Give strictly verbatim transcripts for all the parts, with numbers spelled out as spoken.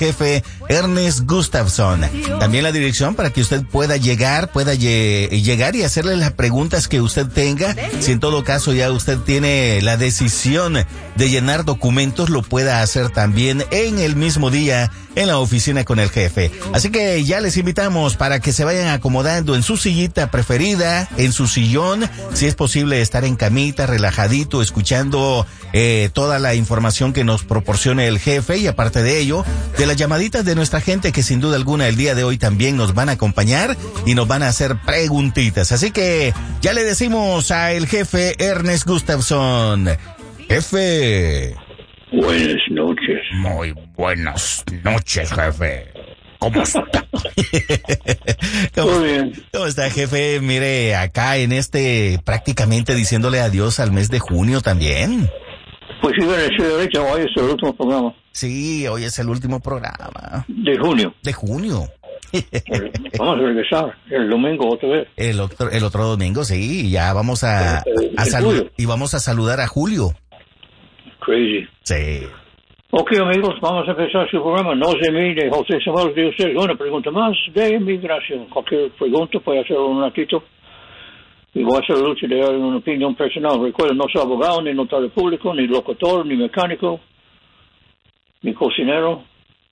jefe Ernest Gustafson. También la dirección para que usted pueda llegar, pueda lle- llegar y hacerle las preguntas que usted tenga. Si en todo caso ya usted tiene la decisión de llenar documentos, lo pueda hacer también en el mismo día en la oficina con el jefe. Así que ya les invitamos para que se vayan acomodando en su sillita preferida, en su sillón, si es posible estar en camita, relajadito, escuchando eh, toda la información que nos proporcione el jefe, y aparte de ello, de las llamaditas de nuestra gente que sin duda alguna el día de hoy también nos van a acompañar y nos van a hacer preguntitas. Así que ya le decimos a el jefe Ernest Gustafson. Jefe. Buenas noches. Muy buenas noches, jefe. ¿Cómo está? ¿Cómo, Muy bien. ¿Cómo está, jefe? Mire, acá en este, prácticamente diciéndole adiós al mes de junio también. Pues iba a decir ahorita, hoy es el último programa. Sí, hoy es el último programa. De junio. De junio. Vamos a regresar el domingo otra vez. El otro, el otro domingo, sí, ya vamos a, a saludar, y vamos a saludar a Julio. Crazy. Sí. Ok, amigos, vamos a empezar su programa. No sé mí, de José Samuel de ustedes. Una pregunta más de inmigración. Cualquier pregunta puede hacerlo un ratito. Y voy a hacer lucha de dar una opinión personal. Recuerden, no soy abogado, ni notario público, ni locutor, ni mecánico, ni cocinero.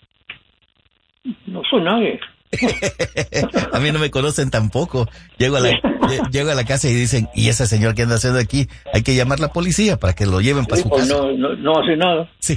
No soy nadie. A mí no me conocen tampoco. Llego a la llego a la casa y dicen, ¿y ese señor qué anda haciendo aquí? Hay que llamar a la policía para que lo lleven para Sí, su pues casa. no, no, no hace nada. Sí.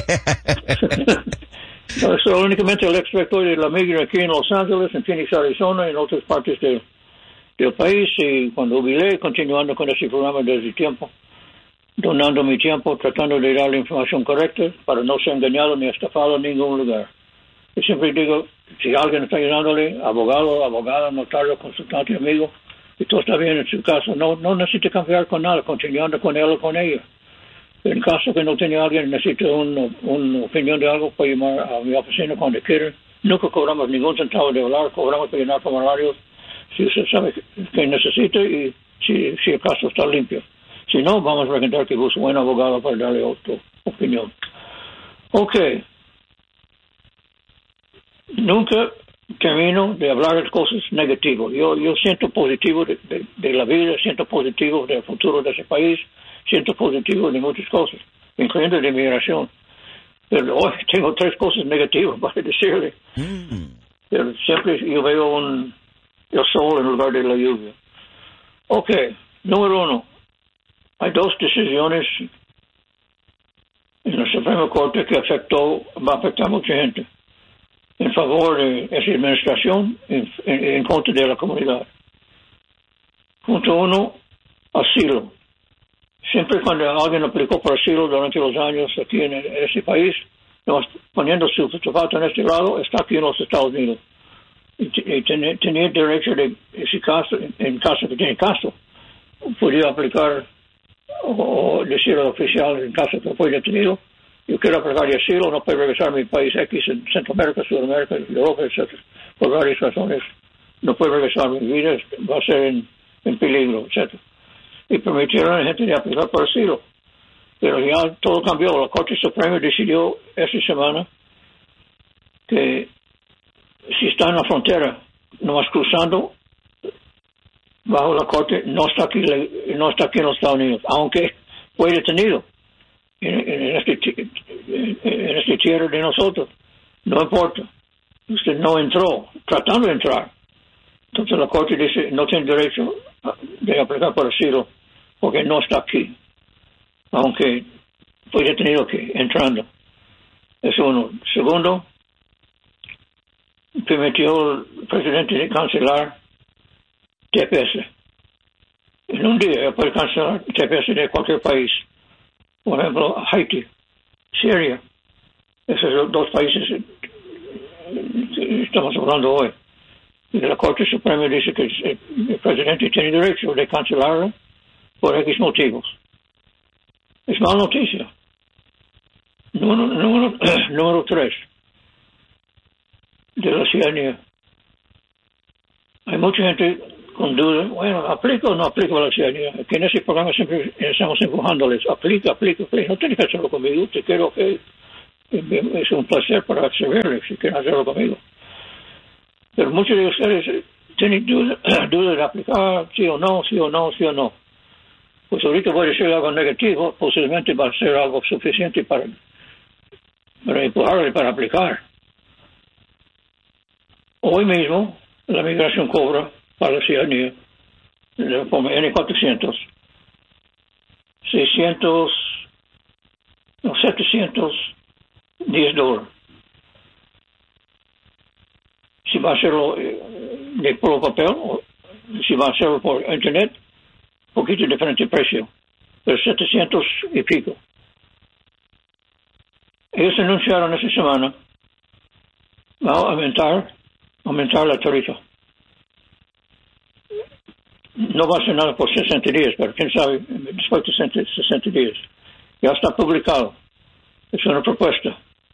No, soy únicamente el experto de la migra aquí en Los Ángeles, en Phoenix, Arizona, y en otras partes de, del país. Y cuando jubilé, continuando con ese programa desde tiempo, donando mi tiempo, tratando de dar la información correcta para no ser engañado ni estafado en ningún lugar. Yo siempre digo, si alguien está ayudándole, abogado, abogada, notario, consultante, amigo, y todo está bien en su caso, no, no necesita cambiar con nada, continuando con él o con ella. En caso que no tenga alguien, necesita una un opinión de algo, puede llamar a mi oficina cuando quiera. Nunca cobramos ningún centavo de hablar, cobramos para llenar formularios si usted sabe que necesita y si, si el caso está limpio. Si no, vamos a recomendar que busque un buen abogado para darle otra opinión. Ok. Nunca termino de hablar de cosas negativas. Yo, yo siento positivo de, de, de la vida, siento positivo del futuro de ese país, siento positivo de muchas cosas, incluyendo de inmigración. Pero hoy tengo tres cosas negativas para decirle. Mm. Pero siempre yo veo un, el sol en lugar de la lluvia. Ok, número uno. Hay dos decisiones en la Suprema Corte que afectó, va a afectar a mucha gente en favor de esa administración, en, en, en contra de la comunidad. Punto uno, asilo. Siempre cuando alguien aplicó por asilo durante los años aquí en, en este país, no, poniendo su zapato en este lado, está aquí en los Estados Unidos. Y, y ten, tenía derecho de, ese caso, en, en caso que tiene caso, podía aplicar o, o decir al oficial en caso que fue detenido, yo quiero aplicar de asilo, no puedo regresar a mi país X en Centroamérica, Sudamérica, Europa, etcétera. Por varias razones, no puedo regresar a mi vida, va a ser en, en peligro, etcétera. Y permitieron a la gente de aplicar por asilo. Pero ya todo cambió. La Corte Suprema decidió esta semana que si está en la frontera, nomás cruzando bajo la Corte, no está aquí, no está aquí en los Estados Unidos, aunque fue detenido en, en, este, en este tierra de nosotros. No importa. Usted no entró, tratando de entrar. Entonces la Corte dice no tiene derecho de aplicar por asilo porque no está aquí, aunque fue detenido aquí, entrando. Es uno. Segundo, permitió el presidente de cancelar T P S. En un día puede cancelar T P S de cualquier país. Por ejemplo, Haití, Siria. Esos son dos países que estamos hablando hoy. Y la Corte Suprema dice que el presidente tiene derecho de cancelarlo por X motivos. Es mala noticia. Número, número, número tres. De la ciudadanía. Hay mucha gente con duda. Bueno, ¿aplica o no aplica a la ciudadanía? Aquí en ese programa siempre estamos empujándoles. Aplica, aplica, aplica. No tiene que hacerlo conmigo. Te quiero que es un placer para servirles si quieren hacerlo conmigo. Pero muchos de ustedes tienen dudas duda de aplicar, sí o no, sí o no, sí o no. Pues ahorita voy a decir algo negativo, posiblemente va a ser algo suficiente para, para empujarle para aplicar. Hoy mismo la migración cobra para la ciudadanía de la forma N cuatrocientos seiscientos, no, setecientos diez dólares. Si va a hacerlo de por papel o si va a hacerlo por internet, poquito diferente precio, pero setecientos y pico. Ellos anunciaron esta semana va a aumentar, aumentar la tarifa. No va a ser nada por sesenta días, pero quién sabe, después de sesenta días. Ya está publicado. Es una propuesta.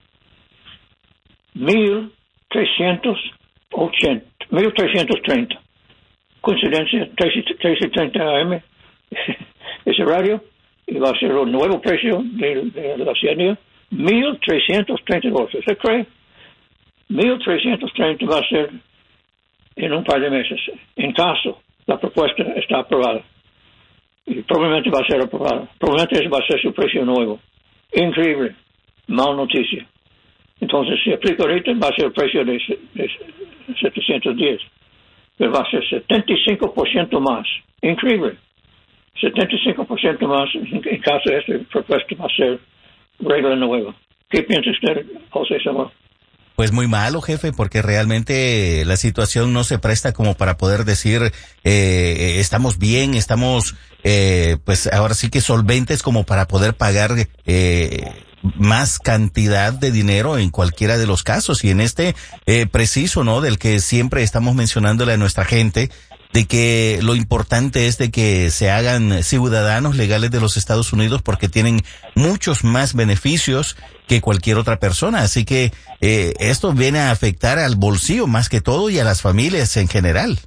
mil trescientos ochenta, mil trescientos treinta. Coincidencia, tres y treinta A M, ese radio, y va a ser el nuevo precio de, de la ciudadanía, mil trescientos treinta dólares. ¿Se cree? mil trescientos treinta va a ser en un par de meses, en caso la propuesta está aprobada. Y probablemente va a ser aprobada. Probablemente ese va a ser su precio nuevo. Increíble. Mal noticia. Entonces, si aplica ahorita, va a ser el precio de, de setecientos diez. Pero va a ser setenta y cinco por ciento más. Increíble. setenta y cinco por ciento más en caso de esta propuesta va a ser regla nueva. ¿Qué piensa usted, José Samuel? Pues muy malo, jefe, porque realmente la situación no se presta como para poder decir eh, estamos bien, estamos eh, pues ahora sí que solventes como para poder pagar eh, más cantidad de dinero en cualquiera de los casos. Y en este eh, preciso, ¿no?, del que siempre estamos mencionándole a nuestra gente, de que lo importante es de que se hagan ciudadanos legales de los Estados Unidos porque tienen muchos más beneficios que cualquier otra persona. Así que eh, esto viene a afectar al bolsillo más que todo y a las familias en general.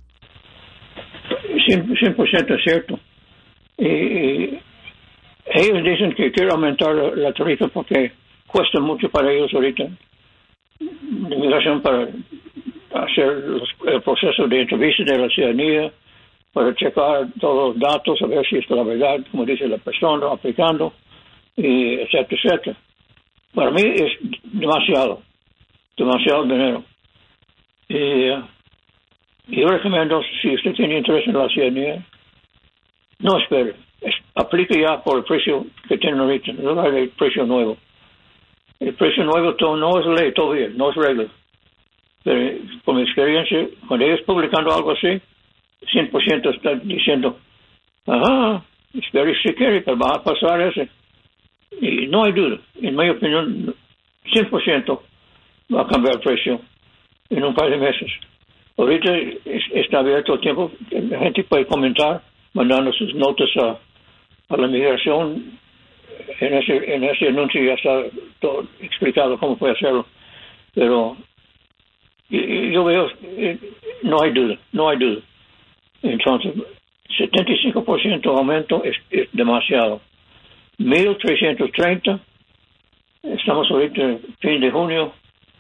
cien por ciento es cierto. Eh, ellos dicen que quieren aumentar la, la tarifa porque cuesta mucho para ellos ahorita de migración para hacer los, el proceso de entrevista de la ciudadanía, para checar todos los datos, a ver si es la verdad, como dice la persona, aplicando, y etcétera, etcétera. Para mí es demasiado, demasiado dinero. Y uh, yo recomiendo, si usted tiene interés en la ciudadanía, no espere, es, aplique ya por el precio que tienen ahorita, no hay el precio nuevo. El precio nuevo todo, no es ley todavía, no es regla. Pero por mi experiencia, cuando ellos publicando algo así, cien por ciento están diciendo, ajá, espero si quiere, pero va a pasar ese. Y no hay duda, en mi opinión, cien por ciento va a cambiar el precio en un par de meses. Ahorita es, está abierto el tiempo, la gente puede comentar, mandando sus notas a, a la migración. En ese, en ese anuncio ya está todo explicado cómo puede hacerlo. Pero y, yo veo, no hay duda, no hay duda. Entonces, setenta y cinco por ciento aumento es, es demasiado. mil trescientos treinta, estamos ahorita fin de junio,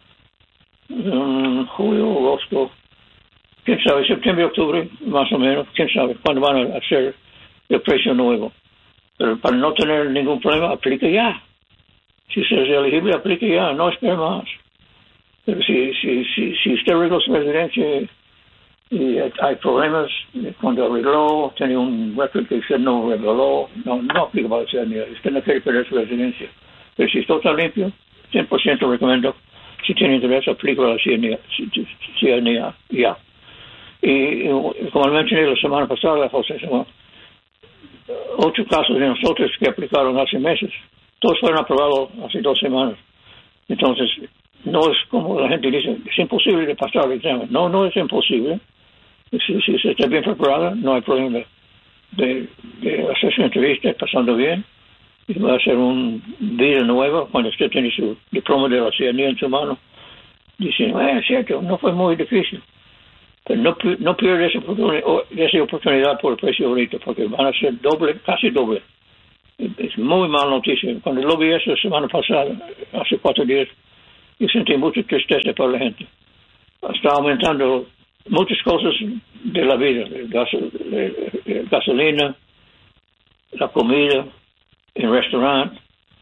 um, julio, agosto, quién sabe, septiembre, octubre, más o menos, quién sabe cuándo van a hacer el precio nuevo. Pero para no tener ningún problema, aplique ya. Si usted es elegible, aplique ya, no espere más. Pero si, si, si, si usted arregló su residencia y hay problemas, cuando arregló, tiene un récord que usted no arregló, no, no aplica para la ciudadanía. Usted no quiere perder su residencia. Pero si está limpio, cien por ciento recomiendo, si tiene interés, aplica para la ciudadanía, ciudadanía ya. Y, y como mencioné la semana pasada, José Samuel, ocho casos de nosotros que aplicaron hace meses, todos fueron aprobados hace dos semanas. Entonces, no es como la gente dice, es imposible de pasar el examen. No, no es imposible. Si, si se está bien preparada, no hay problema de, de hacer su entrevista pasando bien. Y va a ser una vida nueva cuando usted tiene su diploma de la ciudadanía en su mano. Dicen, eh, es cierto, no fue muy difícil. Pero no, no pierde esa oportunidad, esa oportunidad por el precio ahorita, porque van a ser doble, casi doble. Es muy mala noticia. Cuando lo vi eso la semana pasada, hace cuatro días, yo sentí mucha tristeza por la gente. Está aumentando muchas cosas de la vida, el gasol, el, el gasolina, la comida, el restaurante,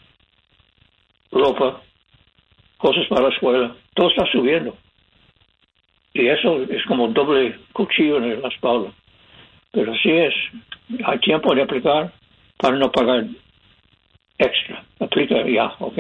ropa, cosas para la escuela, todo está subiendo. Y eso es como doble cuchillo en la espalda. Pero así es, hay tiempo de aplicar para no pagar extra. Aplica ya, ¿ok?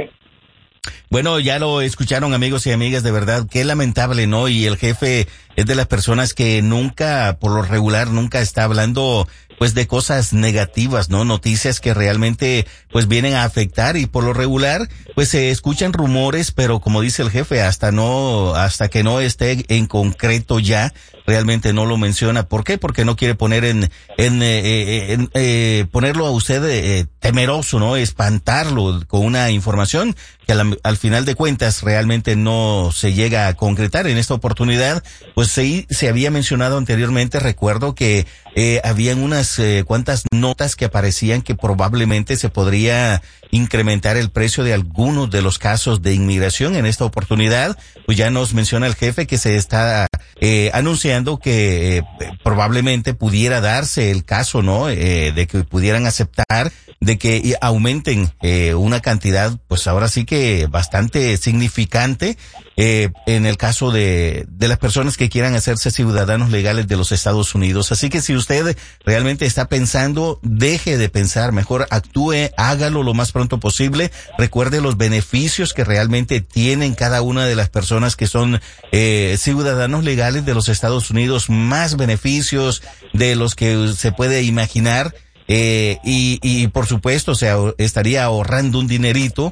Bueno, ya lo escucharon, amigos y amigas, de verdad, qué lamentable, ¿no? Y el jefe es de las personas que nunca, por lo regular, nunca está hablando, pues, de cosas negativas, ¿no? Noticias que realmente, pues, vienen a afectar, y por lo regular, pues, se escuchan rumores, pero como dice el jefe, hasta no, hasta que no esté en concreto ya, realmente no lo menciona. ¿Por qué? Porque no quiere poner en, en, eh, en eh, ponerlo a usted eh, temeroso, ¿no? Espantarlo con una información que al, al final de cuentas realmente no se llega a concretar. En esta oportunidad, pues sí, se había mencionado anteriormente, recuerdo que eh, habían unas eh, cuantas notas que aparecían que probablemente se podría incrementar el precio de algunos de los casos de inmigración. En esta oportunidad, pues ya nos menciona el jefe que se está eh, anunciando que eh, probablemente pudiera darse el caso, ¿no? Eh, de que pudieran aceptar de que aumenten eh, una cantidad, pues ahora sí que bastante significante, eh, en el caso de, de las personas que quieran hacerse ciudadanos legales de los Estados Unidos. Así que si usted realmente está pensando, deje de pensar, mejor actúe, hágalo lo más pronto posible. Recuerde los beneficios que realmente tienen cada una de las personas que son eh, ciudadanos legales de los Estados Unidos, más beneficios de los que se puede imaginar. Eh, y, y por supuesto, o sea, estaría ahorrando un dinerito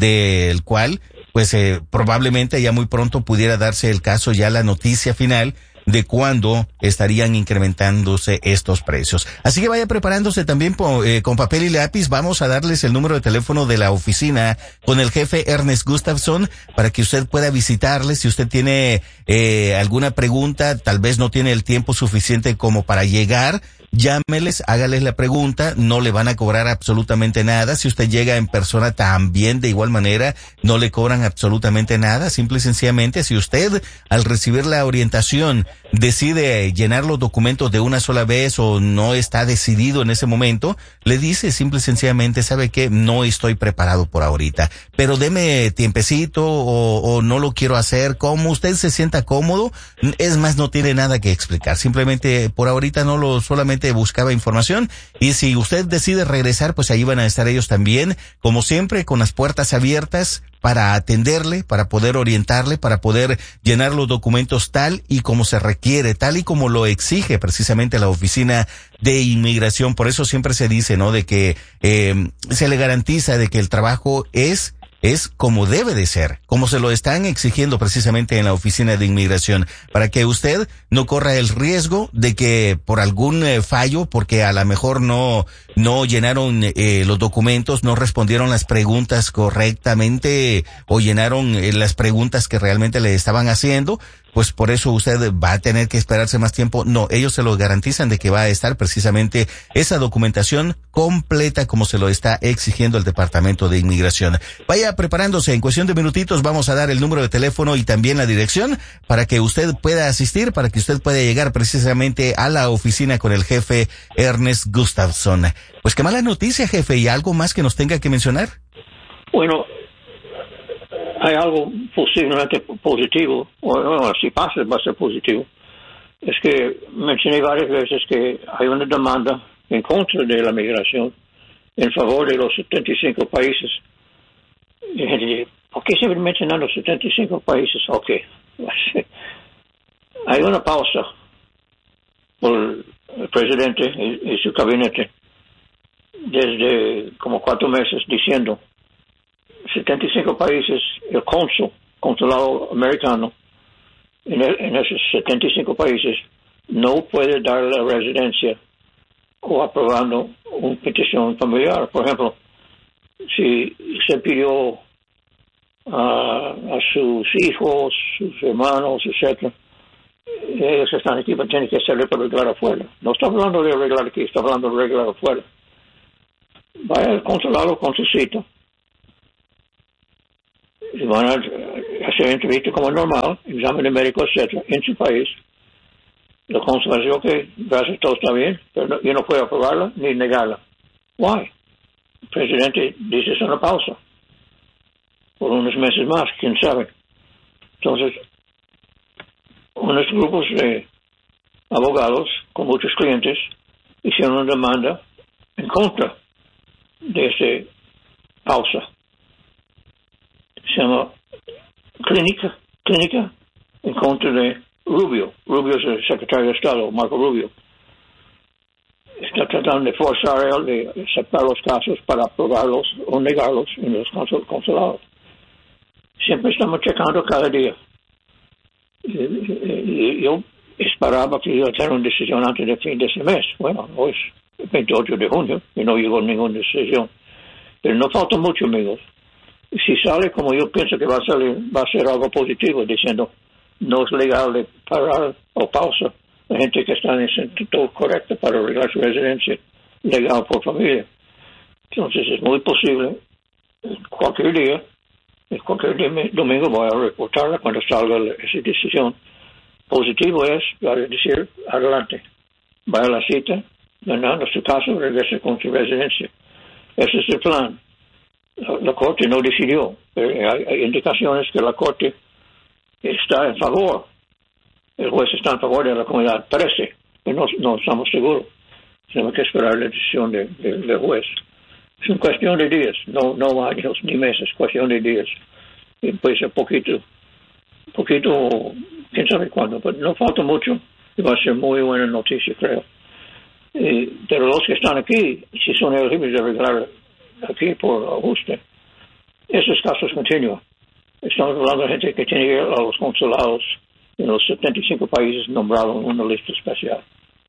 del cual, pues, eh, probablemente ya muy pronto pudiera darse el caso, ya la noticia final de cuándo estarían incrementándose estos precios. Así que vaya preparándose también po, eh, con papel y lápiz. Vamos a darles el número de teléfono de la oficina con el jefe Ernest Gustafson para que usted pueda visitarle. Si usted tiene eh, alguna pregunta, tal vez no tiene el tiempo suficiente como para llegar, llámeles, hágales la pregunta, no le van a cobrar absolutamente nada. Si usted llega en persona, también de igual manera no le cobran absolutamente nada. Simple y sencillamente, si usted al recibir la orientación decide llenar los documentos de una sola vez o no está decidido en ese momento, le dice simple y sencillamente, ¿sabe qué? No estoy preparado por ahorita, pero deme tiempecito o, o no lo quiero hacer, como usted se sienta cómodo. Es más, no tiene nada que explicar, simplemente por ahorita no lo, solamente buscaba información, y si usted decide regresar, pues ahí van a estar ellos también, como siempre, con las puertas abiertas para atenderle, para poder orientarle, para poder llenar los documentos tal y como se requiere, tal y como lo exige precisamente la Oficina de Inmigración. Por eso siempre se dice, ¿no?, de que eh, se le garantiza de que el trabajo es es como debe de ser, como se lo están exigiendo precisamente en la Oficina de Inmigración, para que usted no corra el riesgo de que por algún eh, fallo, porque a lo mejor no no llenaron eh, los documentos, no respondieron las preguntas correctamente o llenaron eh, las preguntas que realmente le estaban haciendo, pues por eso usted va a tener que esperarse más tiempo. No, ellos se lo garantizan de que va a estar precisamente esa documentación completa como se lo está exigiendo el Departamento de Inmigración. Vaya preparándose, en cuestión de minutitos vamos a dar el número de teléfono y también la dirección para que usted pueda asistir, para que usted pueda llegar precisamente a la oficina con el jefe Ernest Gustafson. Pues qué mala noticia, jefe, ¿y algo más que nos tenga que mencionar? Bueno, hay algo posiblemente positivo, o bueno, si pasa va a ser positivo. Es que mencioné varias veces que hay una demanda en contra de la migración en favor de los setenta y cinco países. Y, ¿por qué siempre mencionan los setenta y cinco países? Ok. Hay una pausa por el presidente y, y su gabinete desde como cuatro meses diciendo setenta y cinco países, el cónsul, consulado americano en, el, en esos setenta y cinco países no puede dar la residencia o aprobando una petición familiar. Por ejemplo, si se pidió uh, a sus hijos, sus hermanos, etcétera, ellos están aquí, pero tienen que hacerlo para arreglar afuera. No está hablando de arreglar aquí, está hablando de arreglar afuera. vaya al consulado con su cita. Y van a hacer entrevista como normal, examen médico, etcétera, en su país. La consul dice, ok, gracias, todo está bien, pero no, yo no puedo aprobarla ni negarla. Why? El presidente dice es una pausa. Por unos meses más, quién sabe. Entonces, unos grupos de abogados con muchos clientes hicieron una demanda en contra de esa pausa. Se llama Clínica, Clínica en contra de Rubio. Rubio es el secretario de Estado, Marco Rubio. Está tratando de forzar a él de aceptar los casos para aprobarlos o negarlos en los consulados. Siempre estamos checando cada día. Y, y, y yo esperaba que iba a tener una decisión antes del fin de ese mes. Bueno, hoy es el veintiocho de junio y no llegó ninguna decisión. Pero no falta mucho, amigos. Si sale como yo pienso que va a salir, va a ser algo positivo, diciendo no es legal de parar o pausa la gente que está en el centro correcto para arreglar su residencia legal por familia. Entonces es muy posible, cualquier día, cualquier día, domingo voy a reportarla cuando salga esa decisión. Positivo es, voy a decir, adelante, vaya a la cita, ganando su caso, regrese con su residencia. Ese es el plan. La, la Corte no decidió, pero hay, hay indicaciones que la Corte está en favor. El juez está en favor de la comunidad, parece, pero no, no estamos seguros. Tenemos que esperar la decisión del de, de juez. Es una cuestión de días, no, no años ni meses, cuestión de días. Y puede ser poquito, poquito, quién sabe cuándo, pero no falta mucho y va a ser muy buena noticia, creo. Y de los que están aquí, si son elegibles de arreglar aquí por ajuste, esos casos continúan. Estamos hablando de gente que tiene que ir a los consulados en los setenta y cinco países nombrados en una lista especial.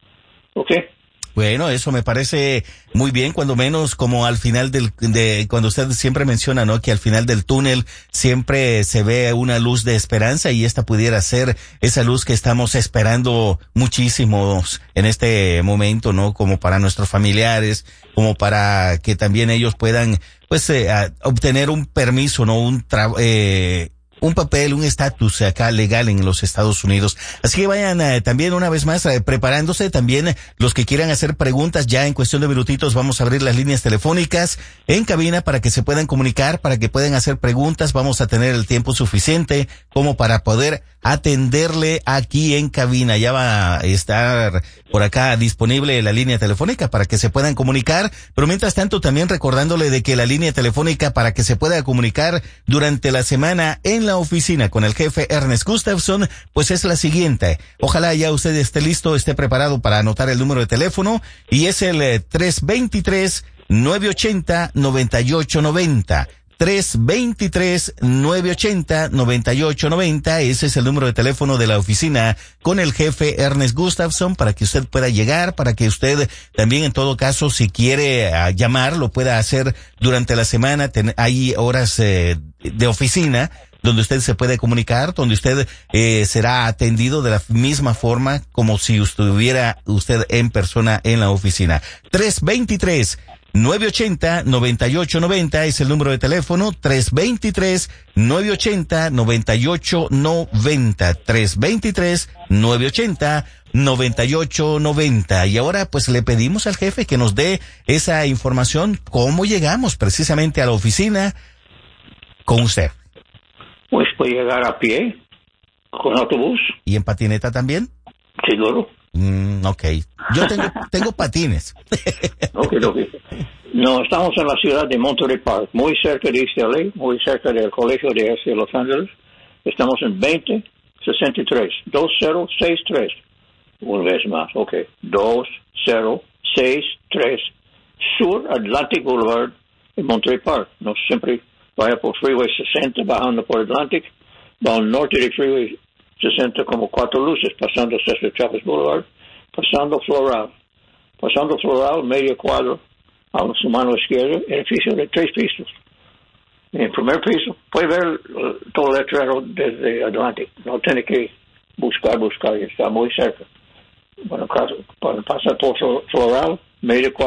¿Ok? Bueno, eso me parece muy bien, cuando menos como al final del, de, cuando usted siempre menciona, ¿no? Que al final del túnel siempre se ve una luz de esperanza y esta pudiera ser esa luz que estamos esperando muchísimos en este momento, ¿no? Como para nuestros familiares, como para que también ellos puedan, pues, eh, obtener un permiso, ¿no? Un tra eh, un papel, un estatus acá legal en los Estados Unidos. Así que vayan eh, también una vez más eh, preparándose. También los que quieran hacer preguntas, ya en cuestión de minutitos vamos a abrir las líneas telefónicas en cabina para que se puedan comunicar, para que puedan hacer preguntas. Vamos a tener el tiempo suficiente como para poder atenderle aquí en cabina. Ya va a estar por acá disponible la línea telefónica para que se puedan comunicar, pero mientras tanto también recordándole de que la línea telefónica para que se pueda comunicar durante la semana en la oficina con el jefe Ernest Gustafson, pues es la siguiente. Ojalá ya usted esté listo, esté preparado para anotar el número de teléfono, y es el eh, tres dos tres, nueve ocho cero, nueve ocho nueve cero. tres dos tres, nueve ocho cero, nueve ocho nueve cero. Ese es el número de teléfono de la oficina con el jefe Ernest Gustafson para que usted pueda llegar, para que usted también en todo caso si quiere uh, llamar lo pueda hacer durante la semana. Ten, hay horas eh, de oficina donde usted se puede comunicar, donde usted eh, será atendido de la misma forma como si estuviera usted en persona en la oficina. tres dos tres, nueve ocho cero, nueve ocho nueve cero es el número de teléfono, tres dos tres, nueve ocho cero, nueve ocho nueve cero, tres dos tres, nueve ocho cero, nueve ocho nueve cero. Y ahora pues le pedimos al jefe que nos dé esa información, cómo llegamos precisamente a la oficina con usted. Pues puede llegar a pie, con autobús. ¿Y en patineta también? Seguro. Mm, ok. Yo tengo, tengo patines. Ok, ok. No, estamos en la ciudad de Monterey Park, muy cerca de East L A, muy cerca del colegio de Este de Los Ángeles. Estamos en veinte sesenta y tres, dos cero seis tres. Una vez más, ok. dos cero seis tres, Sur Atlantic Boulevard en Monterey Park. No siempre vaya por Freeway sesenta bajando por Atlantic, va al norte de Freeway sesenta como cuatro luces, pasando Cesar Chavez Boulevard, pasando Floral, pasando Floral, medio cuadro, a su mano izquierda, edificio de tres pisos. En el primer piso puede ver todo el letrero desde Atlantic, no tiene que buscar, buscar, está muy cerca. Bueno, cuando pasa por Floral, medio cuadro,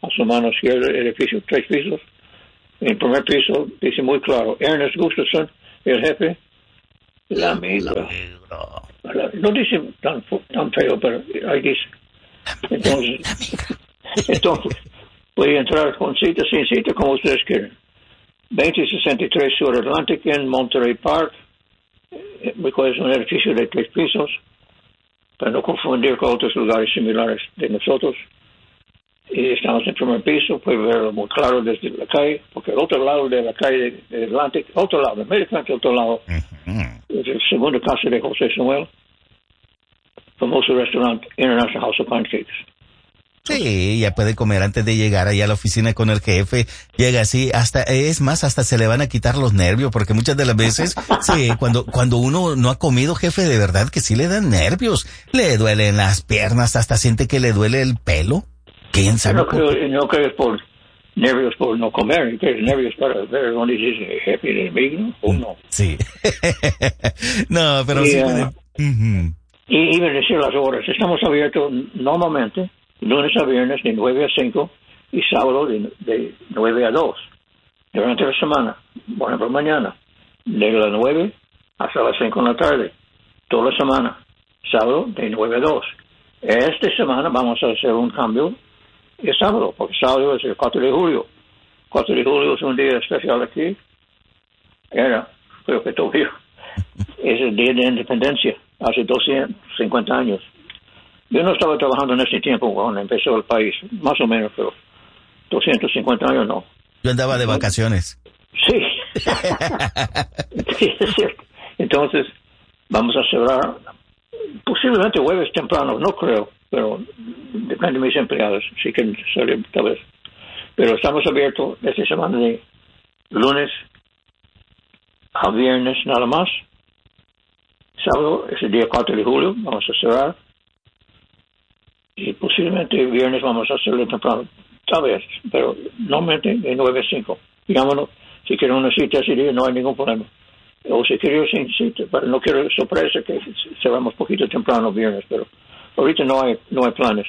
a su mano izquierda, el edificio, tres pisos. En el primer piso dice muy claro, Ernest Gustafson, el jefe, la migra. No dice tan, tan feo, pero ahí dice. Entonces, entonces puede entrar con cita, sin cita, como ustedes quieren. veinte sesenta y tres Sur Atlantic en Monterey Park, es un edificio de tres pisos, para no confundir con otros lugares similares de nosotros. Y estamos en el primer piso, puede verlo muy claro desde la calle, porque el otro lado de la calle de Atlantic, otro lado, inmediatamente otro lado, uh-huh. es el segundo casa de José Samuel, famoso restaurante International House of Pancakes. Sí, ya puede comer antes de llegar allá a la oficina con el jefe. Llega así, hasta, es más, hasta se le van a quitar los nervios, porque muchas de las veces, sí, cuando, cuando uno no ha comido, jefe, de verdad que sí le dan nervios. Le duelen las piernas, hasta siente que le duele el pelo. ¿Quién sabe? No creo, no creo por nervios por no comer, creo nervios para ver dónde dice jefe enemigo o no. Sí. No, pero y, sí. Uh, puede... uh-huh. Y iba a decir las horas. Estamos abiertos normalmente lunes a viernes de nueve a cinco y sábado de, de nueve a dos. Durante la semana, por ejemplo, mañana, de las nueve hasta las cinco de la tarde. Toda la semana, sábado de nueve a dos. Esta semana vamos a hacer un cambio el sábado, porque sábado es el cuatro de julio. cuatro de julio es un día especial aquí. Era, creo que todavía, es el día de independencia, hace doscientos cincuenta años. Yo no estaba trabajando en ese tiempo cuando empezó el país, más o menos, pero doscientos cincuenta años no. Yo andaba de vacaciones. Sí. Sí, es cierto. Entonces, vamos a cerrar posiblemente jueves temprano, no creo, pero depende de mis empleados, si quieren salir tal vez. Pero estamos abiertos esta semana de lunes a viernes nada más. Sábado es el día cuatro de julio, vamos a cerrar. Y posiblemente viernes vamos a hacerlo temprano, tal vez, pero normalmente de nueve a cinco. Digámonos, si quieren una cita ese día no hay ningún problema. O si quieren sin cita, pero no quiero sorpresa que cerramos poquito temprano viernes, pero ahorita no hay no hay planes.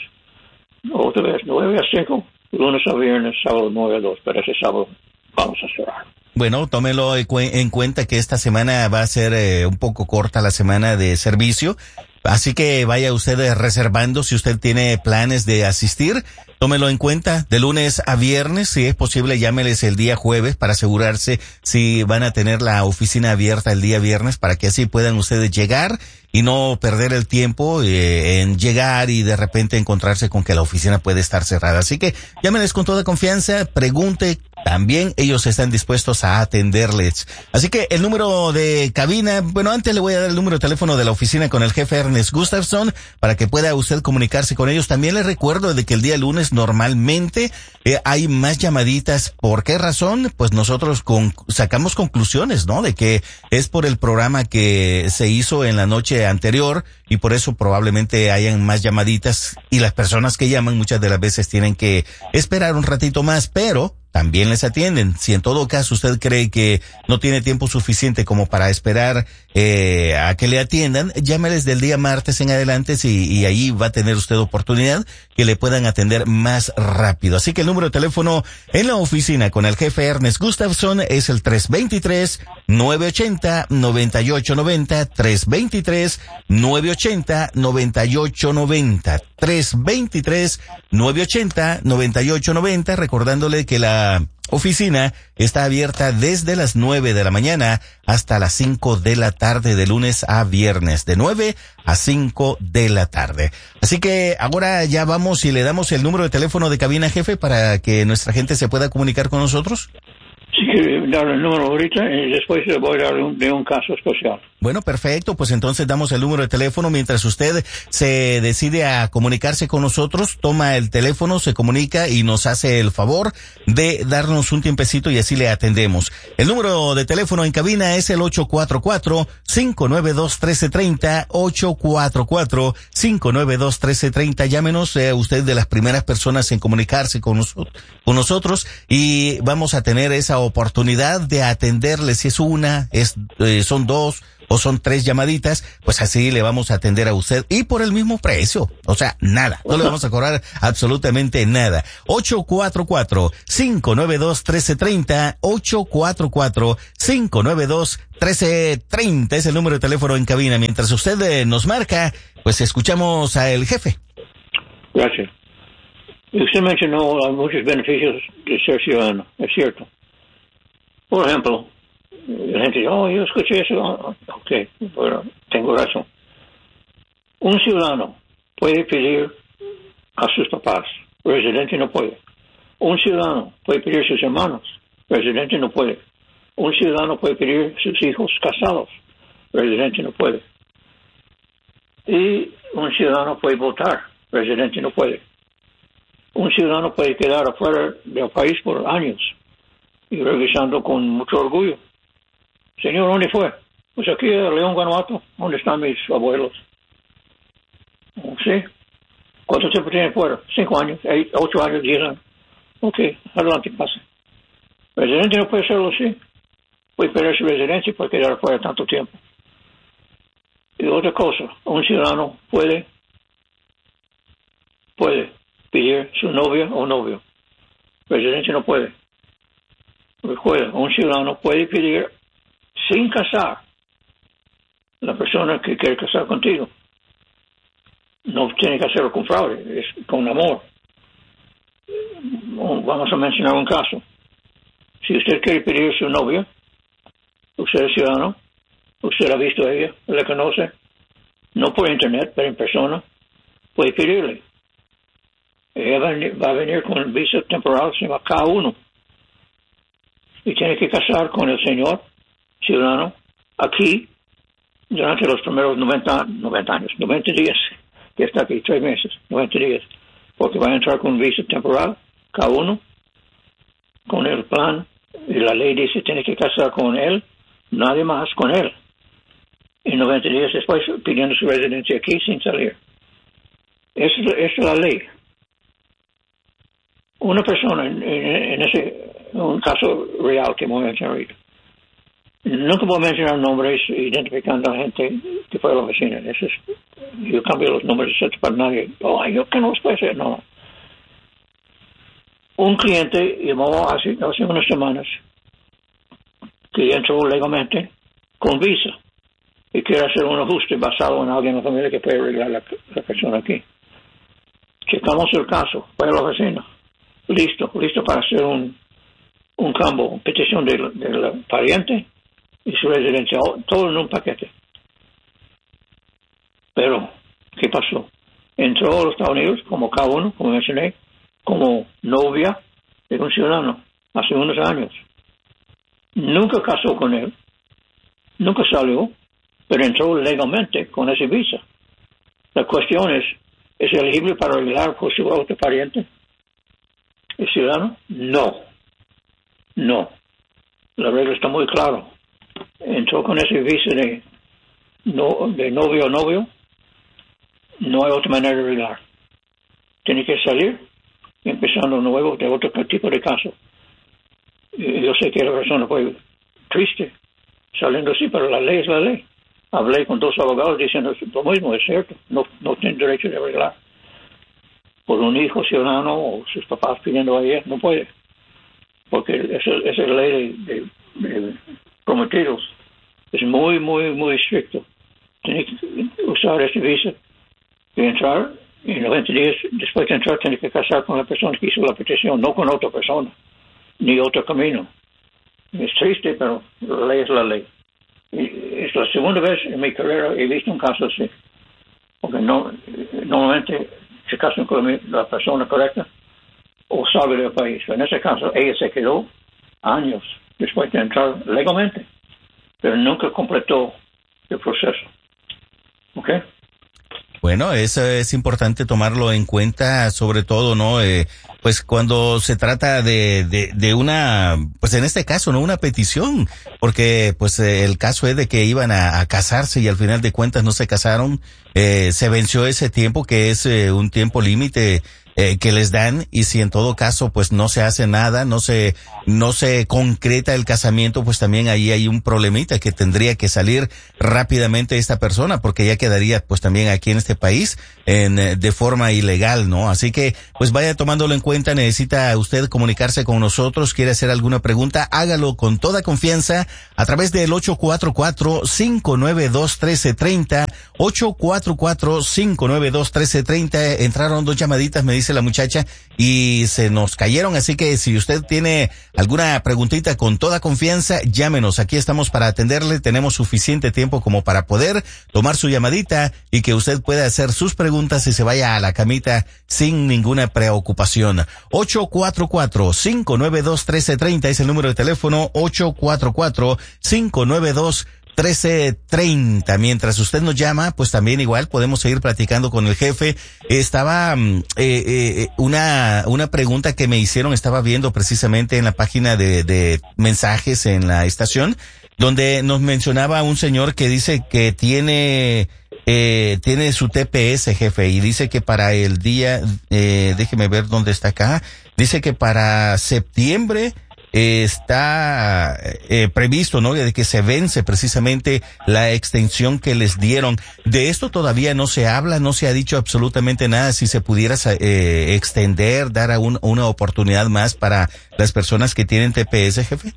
Otra vez, nueve a cinco, lunes a viernes, sábado nueve a dos, pero ese sábado vamos a cerrar. Bueno, tómelo en cuenta que esta semana va a ser eh, un poco corta la semana de servicio. Así que vaya usted reservando si usted tiene planes de asistir. Tómelo en cuenta de lunes a viernes. Si es posible, llámeles el día jueves para asegurarse si van a tener la oficina abierta el día viernes para que así puedan ustedes llegar y no perder el tiempo eh, en llegar y de repente encontrarse con que la oficina puede estar cerrada. Así que llámeles con toda confianza, pregunte. También ellos están dispuestos a atenderles. Así que el número de cabina, bueno, antes le voy a dar el número de teléfono de la oficina con el jefe Ernest Gustafson para que pueda usted comunicarse con ellos. También les recuerdo de que el día lunes normalmente eh, hay más llamaditas. ¿Por qué razón? Pues nosotros con, sacamos conclusiones, ¿no? De que es por el programa que se hizo en la noche anterior y por eso probablemente hayan más llamaditas y las personas que llaman muchas de las veces tienen que esperar un ratito más, pero también les atienden. Si en todo caso usted cree que no tiene tiempo suficiente como para esperar eh, a que le atiendan, llámeles del día martes en adelante y, y ahí va a tener usted oportunidad que le puedan atender más rápido. Así que el número de teléfono en la oficina con el jefe Ernest Gustafson es el tres dos tres, nueve ocho cero, nueve ocho nueve cero, tres dos tres, nueve ocho cero, nueve ocho nueve cero, tres dos tres, nueve ocho cero, nueve ocho nueve cero, recordándole que la oficina está abierta desde las nueve de la mañana hasta las cinco de la tarde de lunes a viernes, de nueve a cinco de la tarde. Así que ahora ya vamos y le damos el número de teléfono de cabina, jefe, para que nuestra gente se pueda comunicar con nosotros. Sí, quiero darle el número ahorita y después le voy a dar un, de un caso especial. Bueno, perfecto, pues entonces damos el número de teléfono mientras usted se decide a comunicarse con nosotros, toma el teléfono, se comunica y nos hace el favor de darnos un tiempecito y así le atendemos. El número de teléfono en cabina es el ocho cuatro cuatro, cinco nueve dos, uno tres tres cero, ocho cuatro cuatro, cinco nueve dos, uno tres tres cero. Llámenos, sea usted de las primeras personas en comunicarse con, nos, con nosotros y vamos a tener esa oportunidad de atenderle si es una, es, eh, son dos o son tres llamaditas, pues así le vamos a atender a usted y por el mismo precio. O sea, nada, no le vamos a cobrar absolutamente nada. ocho cuatro cuatro, cinco nueve dos, uno tres tres cero, ocho cuatro cuatro, cinco nueve dos, uno tres tres cero es el número de teléfono en cabina. Mientras usted eh, nos marca, pues escuchamos al jefe. Gracias. Usted mencionó muchos beneficios de ser ciudadano, es cierto. Por ejemplo, la gente dice, oh, yo escuché eso, ok, bueno, tengo razón. Un ciudadano puede pedir a sus papás, residente no puede. Un ciudadano puede pedir a sus hermanos, residente no puede. Un ciudadano puede pedir a sus hijos casados, residente no puede. Y un ciudadano puede votar, residente no puede. Un ciudadano puede quedar afuera del país por años y regresando con mucho orgullo. Señor, ¿dónde fue? Pues aquí en León, Guanajuato. ¿Dónde están mis abuelos? ¿Sí? ¿Cuánto tiempo tiene fuera? Cinco años, eight, ocho años, diez años. Ok, adelante, pase. Residente no puede hacerlo así. Puede perder su residencia y puede quedar afuera tanto tiempo. Y otra cosa, un ciudadano puede, puede pedir su novia o novio. Residente no puede. Recuerda, un ciudadano puede pedir sin casar la persona que quiere casar contigo. No tiene que hacerlo con fraude, es con amor. Vamos a mencionar un caso. Si usted quiere pedir a su novia, usted es ciudadano, usted la ha visto a ella, la conoce, no por internet, pero en persona, puede pedirle. Ella va a venir, va a venir con el visa temporal, se llama K uno. Y tiene que casar con el señor ciudadano aquí durante los primeros noventa, noventa años, noventa días, que está aquí, tres meses, noventa días, porque va a entrar con visa temporal, K uno, con el plan, y la ley dice tiene que casar con él, nadie más con él. Y noventa días después pidiendo su residencia aquí sin salir. Esa es la ley. Una persona en, en, en ese un caso real que voy a mencionar ahorita. Nunca voy a mencionar nombres identificando a la gente que fue a la oficina. Eso es, yo cambio los nombres para nadie. Oh, yo que no los puede hacer. No. Un cliente llamó hace, hace unas semanas que entró legalmente con visa y quiere hacer un ajuste basado en alguien en la familia que puede arreglar la, la persona aquí. Checamos el caso, fue a la oficina. Listo, listo para hacer un, un cambio, petición del, del pariente y su residencia, todo en un paquete. Pero, ¿qué pasó? Entró a los Estados Unidos como K uno, como mencioné, como novia de un ciudadano hace unos años. Nunca casó con él, nunca salió, pero entró legalmente con ese visa. La cuestión es, ¿es elegible para arreglar por su otro pariente? ¿El ciudadano? No. No. La regla está muy clara. Entró con ese visa de, no, de novio o novio. No hay otra manera de arreglar. Tiene que salir empezando nuevo de otro tipo de caso. Yo sé que la persona fue triste saliendo así, pero la ley es la ley. Hablé con dos abogados diciendo lo mismo, es cierto. No, no tiene derecho de arreglar. Por un hijo ciudadano o sus papás pidiendo a ella, no puede. Porque esa, esa ley de, de, de prometidos es muy, muy, muy estricto. Tiene que usar ese visa y entrar, y noventa días después de entrar tiene que casar con la persona que hizo la petición, no con otra persona, ni otro camino. Es triste, pero la ley es la ley. Y es la segunda vez en mi carrera he visto un caso así. Porque no, normalmente se casan con la persona correcta o sale del país. En ese caso, ella se quedó años después de entrar legalmente, pero nunca completó el proceso. ¿Ok? Bueno, eso es importante tomarlo en cuenta, sobre todo, ¿no? Eh, pues cuando se trata de, de, de una, pues en este caso, ¿no? Una petición, porque pues eh, el caso es de que iban a, a casarse y al final de cuentas no se casaron, eh, se venció ese tiempo que es eh, un tiempo límite eh, que les dan, y si en todo caso pues no se hace nada, no se no se concreta el casamiento, pues también ahí hay un problemita que tendría que salir rápidamente esta persona, porque ya quedaría pues también aquí en este país en de forma ilegal, ¿no? Así que pues vaya tomándolo en cuenta. Necesita usted comunicarse con nosotros, quiere hacer alguna pregunta, hágalo con toda confianza a través del ocho cuatro cuatro, cinco nueve dos, uno tres tres cero, ocho cuatro cuatro, cinco nueve dos, uno tres tres cero. Entraron dos llamaditas, me dice la muchacha, y se nos cayeron, así que si usted tiene alguna preguntita, con toda confianza, llámenos. Aquí estamos para atenderle, tenemos suficiente tiempo como para poder tomar su llamadita y que usted pueda hacer sus preguntas y se vaya a la camita sin ninguna preocupación. ocho cuatro cuatro, cinco nueve dos, uno tres tres cero es el número de teléfono, ocho cuatro cuatro, cinco nueve dos, trece treinta. Mientras usted nos llama, pues también igual podemos seguir platicando con el jefe. Estaba eh, eh, una una pregunta que me hicieron, estaba viendo precisamente en la página de, de mensajes en la estación, donde nos mencionaba un señor que dice que tiene eh, tiene su T P S, jefe, y dice que para el día, eh, déjeme ver dónde está acá, dice que para septiembre Eh, está eh, previsto, ¿no?, de que se vence precisamente la extensión que les dieron. De esto todavía no se habla, no se ha dicho absolutamente nada. Si se pudiera eh, extender, dar a un, una oportunidad más para las personas que tienen T P S, jefe.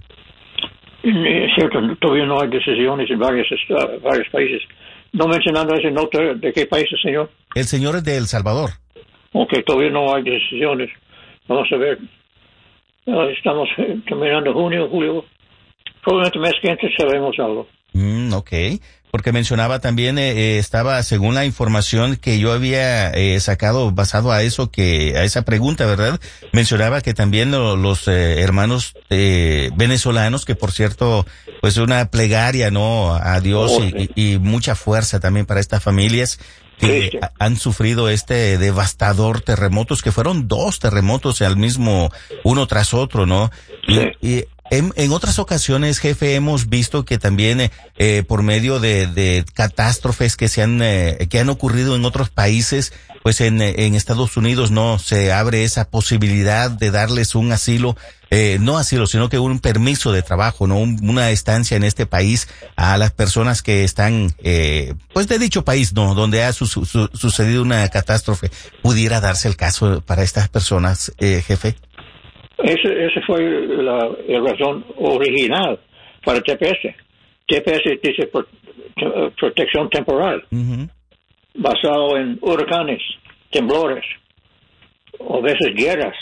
Es cierto, todavía no hay decisiones en varios, uh, varios países. No mencionando ese nota, ¿de qué país es, señor? El señor es de El Salvador. Ok, todavía no hay decisiones. Vamos a ver. Uh, estamos eh, terminando junio, julio. Probablemente mes que antes sabemos algo. Mm, ok, porque mencionaba también, eh, estaba, según la información que yo había eh, sacado basado a eso, que a esa pregunta, ¿verdad? Mencionaba que también lo, los eh, hermanos eh, venezolanos, que por cierto, pues una plegaria, ¿no?, a Dios, Oh, sí. y, y mucha fuerza también para estas familias que Sí. han sufrido este devastador terremotos, que fueron dos terremotos al mismo, uno tras otro, ¿no? Y, Sí. y en, en otras ocasiones, jefe, hemos visto que también eh, por medio de, de catástrofes que se han eh, que han ocurrido en otros países, pues en, en Estados Unidos no se abre esa posibilidad de darles un asilo, eh, no asilo, sino que un permiso de trabajo, no un, una estancia en este país a las personas que están, eh, pues de dicho país, no, donde ha su, su, sucedido una catástrofe. ¿Pudiera darse el caso para estas personas, eh, jefe? Ese, ese fue la, la razón original para T P S. T P S dice pro, te, protección temporal, Uh-huh. basado en huracanes, temblores, o a veces guerras,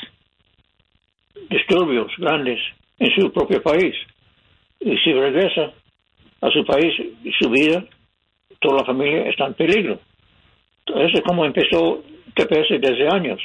disturbios grandes en su propio país. Y si regresa a su país y su vida, toda la familia está en peligro. Eso es como empezó T P S desde años.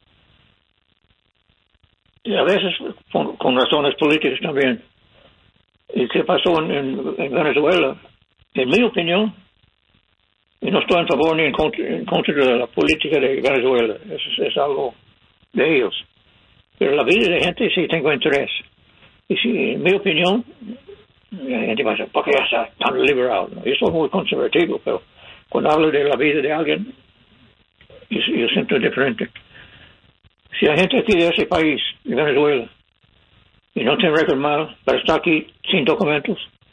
Y a veces con, con razones políticas también. ¿Y qué pasó en, en, en Venezuela? En mi opinión, y no estoy en favor ni en contra, en contra de la política de Venezuela, es, es algo de ellos. Pero la vida de gente sí tengo interés. Y si, en mi opinión, la gente va a decir, ¿por qué está tan liberal? Yo soy muy conservativo, pero cuando hablo de la vida de alguien, yo, yo siento diferente. Si hay gente aquí de ese país, de Venezuela, y no tiene récord mal, pero está aquí sin documentos,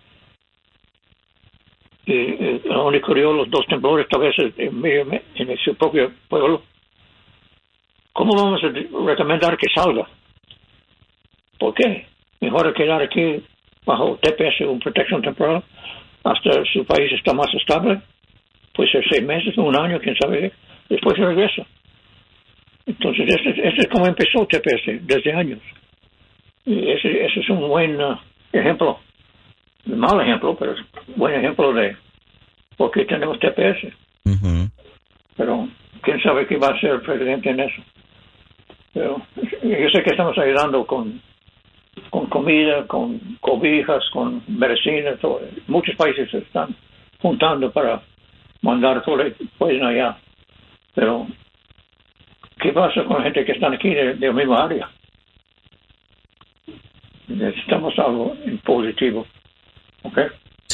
y, y donde ocurrió los dos temblores, tal vez en, en, en su propio pueblo, ¿cómo vamos a recomendar que salga? ¿Por qué? Mejor quedar aquí bajo T P S, una protección temporal, hasta su país está más estable, puede ser seis meses, un año, quién sabe, después regresa. Entonces, ese, ese es como empezó T P S, desde años. Y ese, ese es un buen uh, ejemplo, un mal ejemplo, pero es un buen ejemplo de por qué tenemos T P S. Uh-huh. Pero, quién sabe qué va a ser el presidente en eso. Pero yo sé que estamos ayudando con, con comida, con cobijas, con medicinas. Todo. Muchos países se están juntando para mandar todo lo que pueden allá. Pero, ¿qué pasa con la gente que están aquí de, de la misma área? Necesitamos algo en positivo. ¿Ok?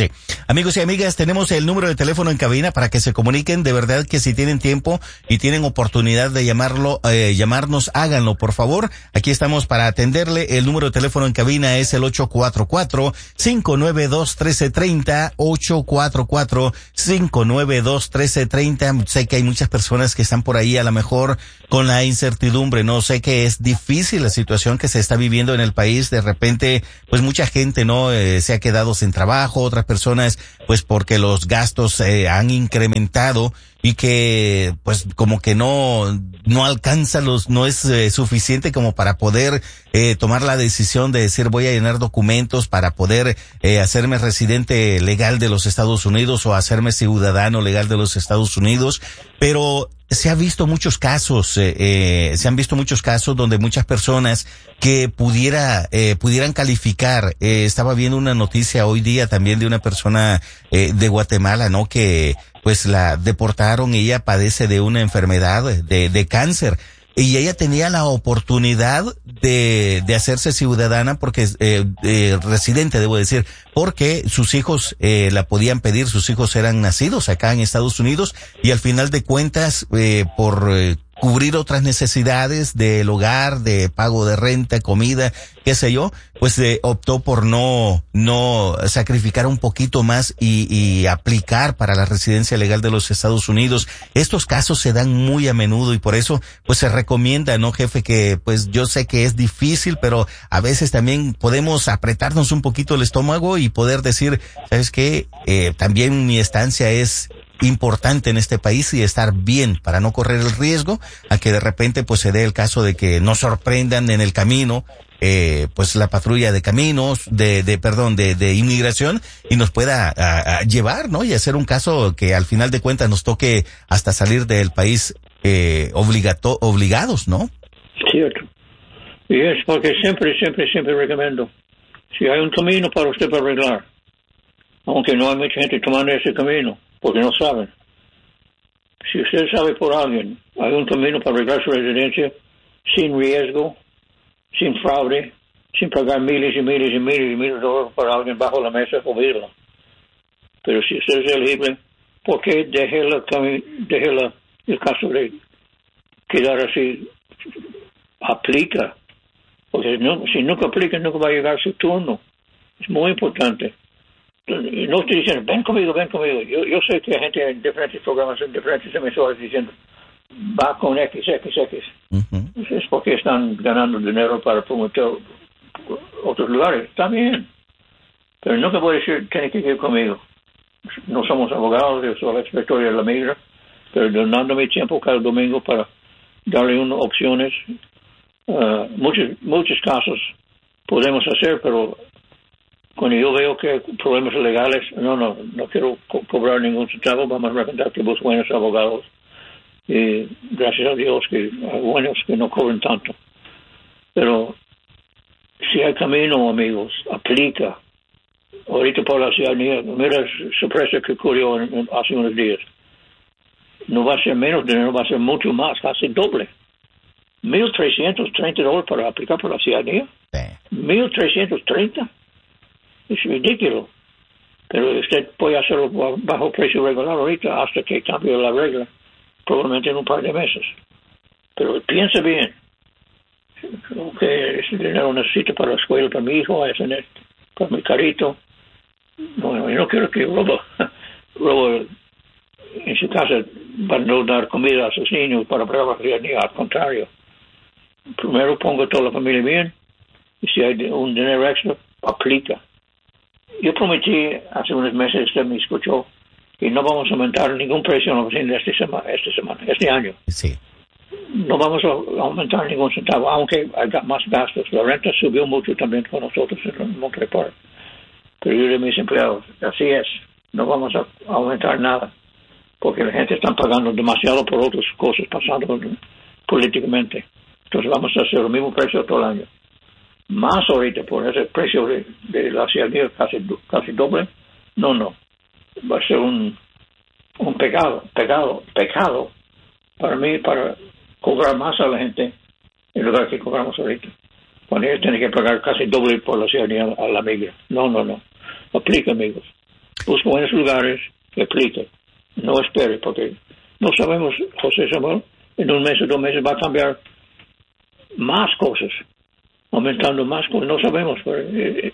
Sí. Amigos y amigas, tenemos el número de teléfono en cabina para que se comuniquen. De verdad que si tienen tiempo y tienen oportunidad de llamarlo, eh, llamarnos, háganlo, por favor. Aquí estamos para atenderle. El número de teléfono en cabina es el ocho cuatro cuatro, cinco nueve dos, uno tres tres cero, ocho cuatro cuatro, cinco nueve dos, uno tres tres cero. Sé que hay muchas personas que están por ahí a lo mejor con la incertidumbre, no sé que es difícil la situación que se está viviendo en el país. De repente, pues mucha gente no eh, se ha quedado sin trabajo, otras personas pues porque los gastos eh, han incrementado y que pues como que no no alcanza los no es eh, suficiente como para poder eh, tomar la decisión de decir voy a llenar documentos para poder eh, hacerme residente legal de los Estados Unidos o hacerme ciudadano legal de los Estados Unidos, pero se ha visto muchos casos, eh, eh, se han visto muchos casos donde muchas personas que pudiera, eh, pudieran calificar. Eh, estaba viendo una noticia hoy día también de una persona, eh, de Guatemala, ¿no? Que, pues la deportaron y ella padece de una enfermedad de, de cáncer. Y ella tenía la oportunidad de, de hacerse ciudadana porque, eh, eh, residente, debo decir, porque sus hijos, eh, la podían pedir, sus hijos eran nacidos acá en Estados Unidos y al final de cuentas, eh, por, eh, cubrir otras necesidades del hogar, de pago de renta, comida, qué sé yo, pues eh, optó por no no sacrificar un poquito más y, y aplicar para la residencia legal de los Estados Unidos. Estos casos se dan muy a menudo y por eso pues se recomienda, ¿no, jefe? Que pues yo sé que es difícil, pero a veces también podemos apretarnos un poquito el estómago y poder decir, ¿sabes qué? Eh, también mi estancia es importante en este país y estar bien para no correr el riesgo a que de repente pues se dé el caso de que nos sorprendan en el camino, eh, pues la patrulla de caminos, de, de perdón, de, de inmigración y nos pueda a, a llevar, ¿no? Y hacer un caso que al final de cuentas nos toque hasta salir del país eh, obligato, obligados, ¿no? Cierto. Y es porque siempre, siempre, siempre recomiendo, si hay un camino para usted para arreglar, aunque no hay mucha gente tomando ese camino, porque no saben. Si usted sabe por alguien, hay un camino para arreglar su residencia sin riesgo, sin fraude, sin pagar miles y miles y miles y miles de dólares para alguien bajo la mesa, olvídalo. Pero si usted es elegible, ¿por qué deje, la, deje la, el caso de quedar así? Aplica. Porque no, si nunca aplica, nunca va a llegar su turno. Es muy importante. No estoy diciendo, ven conmigo, ven conmigo. Yo, yo sé que hay gente en diferentes programas, en diferentes emisoras diciendo, va con X, X, X. Uh-huh. Es porque están ganando dinero para promover otros lugares. Está bien. Pero nunca voy a decir, tiene que ir conmigo. No somos abogados, yo soy el inspector de la migra, pero donando mi tiempo cada domingo para darle unas opciones. Uh, muchos, muchos casos podemos hacer, pero cuando yo veo que hay problemas legales, no, no, no quiero co- cobrar ningún centavo, vamos a recomendar que busquen buenos abogados. Y gracias a Dios que hay buenos que no cobran tanto. Pero si hay camino, amigos, aplica. Ahorita por la ciudadanía, mira la sorpresa que ocurrió en, en, hace unos días. No va a ser menos dinero, va a ser mucho más, casi doble. mil trescientos treinta dólares para aplicar por la ciudadanía. mil trescientos treinta. Es ridículo. Pero usted puede hacerlo bajo precio regular ahorita hasta que cambie la regla, probablemente en un par de meses. Pero piensa bien. Creo que ese dinero necesito para la escuela, para mi hijo, para mi carrito. Bueno, yo no quiero que robo, robo en su casa para no dar comida a sus niños para probar ni al contrario. Primero pongo toda la familia bien y si hay un dinero extra, aplica. Yo prometí hace unos meses, usted me escuchó, que no vamos a aumentar ningún precio en la oficina esta semana, esta semana, este año. Sí. No vamos a aumentar ningún centavo, aunque hay más gastos. La renta subió mucho también con nosotros en Monterey Park. Pero yo de mis empleados, así es, no vamos a aumentar nada, porque la gente está pagando demasiado por otras cosas pasando políticamente. Entonces vamos a hacer el mismo precio todo el año. Más ahorita por ese precio de, de la ciudadanía casi, casi doble. No, no. Va a ser un, un pecado, pecado, pecado para mí, para cobrar más a la gente en lugar que cobramos ahorita. Cuando ellos tienen que pagar casi doble por la ciudadanía a la migra. No, no, no. Aplica, amigos. busque buenos lugares y aplique. No espere, porque no sabemos, José Samuel, en un mes o dos meses va a cambiar más cosas, aumentando más cosas, no sabemos. Pero, eh,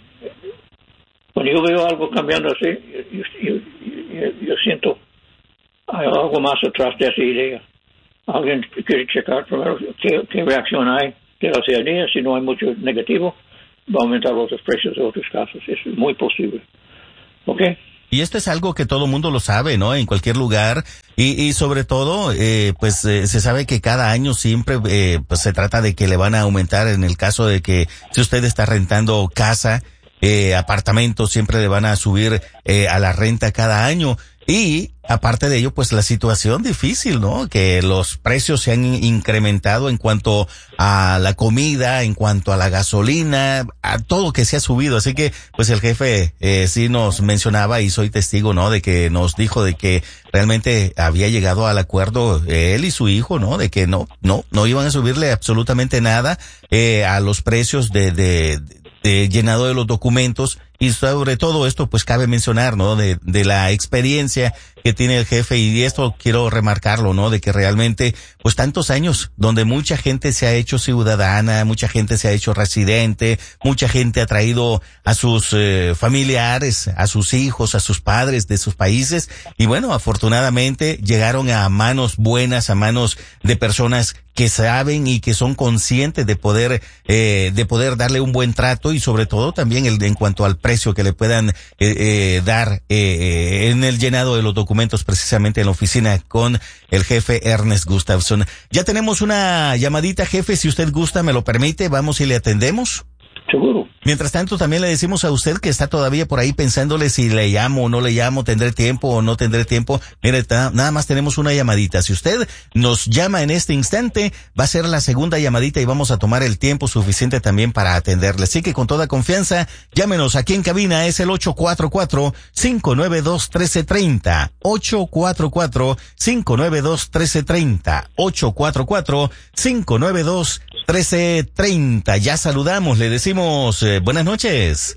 cuando yo veo algo cambiando así, yo, yo, yo, yo siento hay algo más atrás de esa idea. Alguien quiere checar primero qué, qué reacción hay de la ciudadanía. Si no hay mucho negativo, va a aumentar los precios de otros casos. Es muy posible. ¿Ok? Y esto es algo que todo mundo lo sabe, ¿no? En cualquier lugar. Y, y sobre todo, eh, pues eh, se sabe que cada año siempre eh, pues se trata de que le van a aumentar en el caso de que si usted está rentando casa, eh, apartamentos, siempre le van a subir eh, a la renta cada año. Y aparte de ello, pues la situación difícil, ¿no? Que los precios se han incrementado en cuanto a la comida, en cuanto a la gasolina, a todo que se ha subido. Así que, pues el jefe eh, sí nos mencionaba y soy testigo, ¿no? De que nos dijo de que realmente había llegado al acuerdo eh, él y su hijo, ¿no? De que no, no, no iban a subirle absolutamente nada eh, a los precios de, de, de llenado de los documentos. Y sobre todo esto, pues cabe mencionar, ¿no? De, de la experiencia que tiene el jefe, y esto quiero remarcarlo, ¿no? De que realmente, pues tantos años donde mucha gente se ha hecho ciudadana, mucha gente se ha hecho residente, mucha gente ha traído a sus eh, familiares, a sus hijos, a sus padres de sus países, y bueno, afortunadamente llegaron a manos buenas, a manos de personas que saben y que son conscientes de poder, eh, de poder darle un buen trato, y sobre todo también el, en cuanto al precio que le puedan eh, eh, dar eh, en el llenado de los documentos, precisamente en la oficina con el jefe Ernest Gustafson. Ya tenemos una llamadita, jefe, si usted gusta, me lo permite, vamos y le atendemos. Seguro. Mientras tanto, también le decimos a usted que está todavía por ahí pensándole si le llamo o no le llamo, tendré tiempo o no tendré tiempo. Mire, ta, nada más tenemos una llamadita. Si usted nos llama en este instante, va a ser la segunda llamadita y vamos a tomar el tiempo suficiente también para atenderle. Así que con toda confianza, llámenos aquí en cabina, es el ocho cuatro cuatro, cinco nueve dos, uno tres tres cero. ocho cuatro cuatro, cinco nueve dos, uno tres tres cero. ocho cuatro cuatro, cinco nueve dos, trece treinta. Ya saludamos, le decimos eh, buenas noches.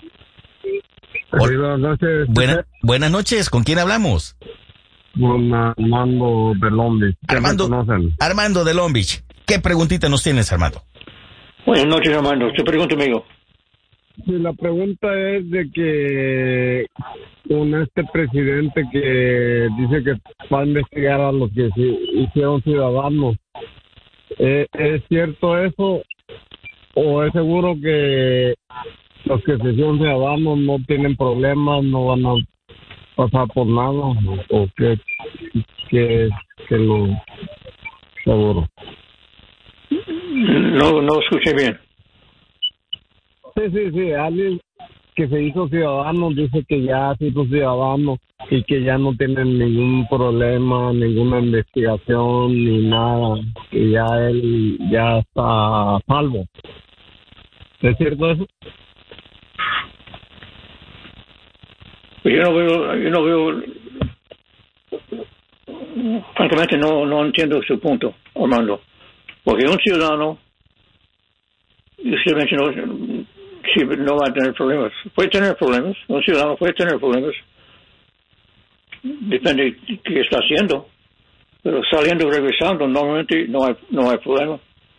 Buenas noches. Buena, buenas noches, ¿con quién hablamos? Con Armando de Long Beach. Armando, Armando de Long Beach. ¿Qué preguntita nos tienes, Armando? Buenas noches, Armando. Te pregunto, amigo. Sí, la pregunta es de que con este presidente que dice que va a investigar a los que hicieron ciudadanos, ¿Eh, ¿es cierto eso? ¿O es seguro que los que se hicieron ciudadanos no tienen problemas, no van a pasar por nada? ¿O qué, qué, qué lo seguro? No, no escuché bien. Sí, sí, sí. Alguien que se hizo ciudadano dice que ya se hizo ciudadano y que ya no tienen ningún problema, ninguna investigación ni nada, que ya él ya está a salvo. ¿Es cierto eso? Pues yo no veo, yo no veo, francamente no, no entiendo su punto, Armando, porque un ciudadano, usted mencionó, sí, no va a tener problemas. Puede tener problemas, un ciudadano puede tener problemas, depende de qué está haciendo, pero saliendo y regresando normalmente no hay no hay problema.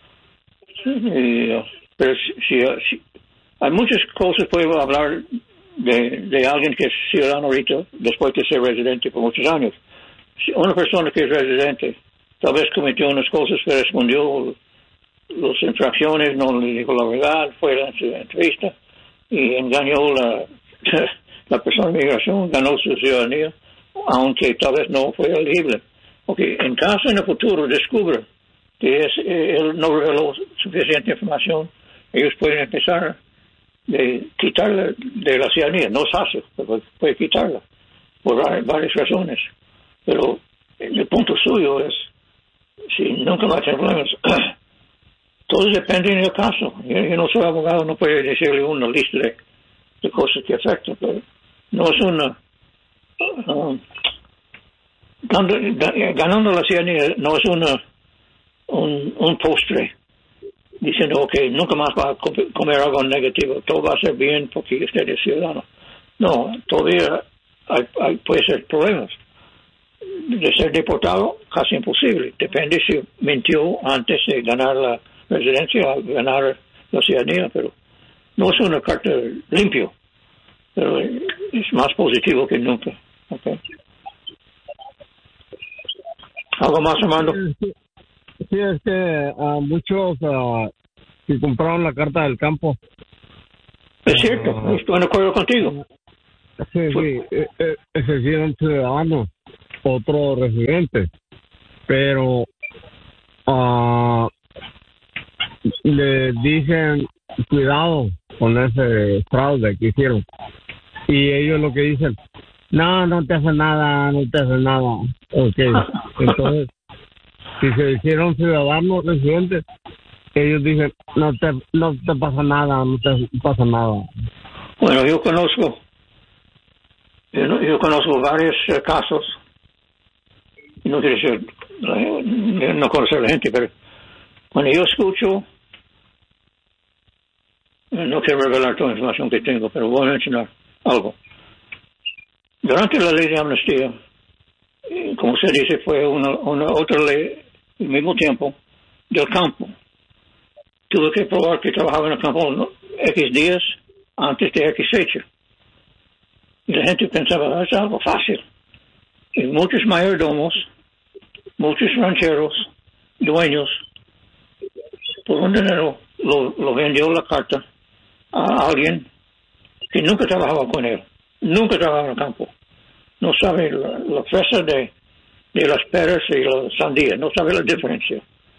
Y, pero si, si, si hay muchas cosas, puedo hablar de, de alguien que es ciudadano ahorita después de ser residente por muchos años. Si una persona que es residente tal vez cometió unas cosas que respondió las infracciones, no le dijo la verdad, fue a la entrevista y engañó la, la persona de migración, ganó su ciudadanía, aunque tal vez no fue elegible. Okay, en caso en el futuro descubra que es, él no reveló suficiente información, ellos pueden empezar de quitarla de la ciudadanía. No es fácil, pero puede quitarla por varias razones. Pero el punto suyo es, si nunca va a tener problemas, todo depende del caso. Yo, yo no soy abogado, no puedo decirle una lista de, de cosas que afectan, pero no es una... Uh, ganando, ganando la ciudadanía no es una un, un postre diciendo, ok, nunca más va a comer algo negativo, todo va a ser bien porque usted es ciudadano. No, todavía hay, hay, puede ser problemas. De ser deportado, casi imposible. Depende si mintió antes de ganar la residencia, ganar la ciudadanía, pero no es una carta limpia, pero es más positivo que nunca. Okay. ¿Algo más, Armando? Sí, sí es que uh, muchos uh, que compraron la carta del campo. Es cierto, uh, estoy de acuerdo contigo. Sí, sí, eh, eh, se hicieron ciudadanos, otros residentes, pero uh, le dicen cuidado con ese fraude que hicieron, y ellos lo que dicen, no, no te hace nada, no te hace nada. Okay. Entonces, si se hicieron ciudadanos residentes, ellos dicen, no te, no te pasa nada, no te pasa nada. Bueno, yo conozco, yo, yo conozco varios uh, casos, y no quiero decir, no conocer a la gente, pero cuando yo escucho, no quiero revelar toda la información que tengo, pero voy a mencionar algo. Durante la ley de amnistía, como se dice, fue una, una otra ley al mismo tiempo del campo. Tuve que probar que trabajaba en el campo, ¿no?, X días antes de X fecha. Y la gente pensaba, es algo fácil. Y muchos mayordomos, muchos rancheros, dueños, por un dinero lo, lo vendió la carta a alguien que nunca trabajaba con él, nunca trabajaba en el campo. No sabe la, la fresa de, de las peras y la sandía, no sabe la diferencia.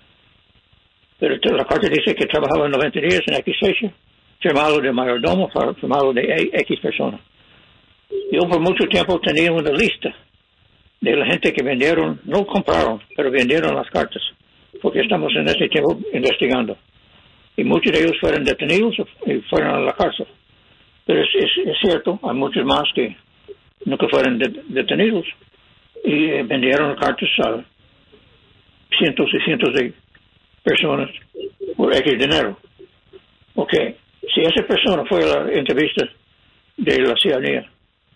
Pero la carta dice que trabajaba noventa días en X fecha, firmado de mayordomo, firmado de X persona. Yo por mucho tiempo tenía una lista de la gente que vendieron, no compraron, pero vendieron las cartas, porque estamos en ese tiempo investigando. Y muchos de ellos fueron detenidos y fueron a la cárcel. Pero es, es, es cierto, hay muchos más que nunca fueron de, detenidos y eh, vendieron cartas a cientos y cientos de personas por X dinero. Ok, si esa persona fue a la entrevista de la ciudadanía